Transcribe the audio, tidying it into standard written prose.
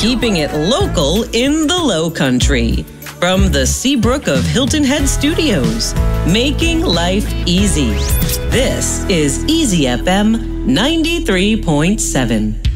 keeping it local in the Low Country. From the Seabrook of Hilton Head Studios, making life easy. This is Easy FM 93.7.